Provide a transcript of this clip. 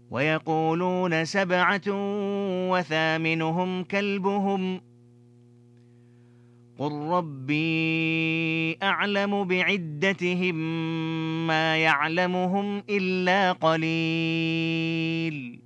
ويقولون 7 وثامنهم كلبهم قل ربي أعلم بعدتهم ما يعلمهم إلا قليل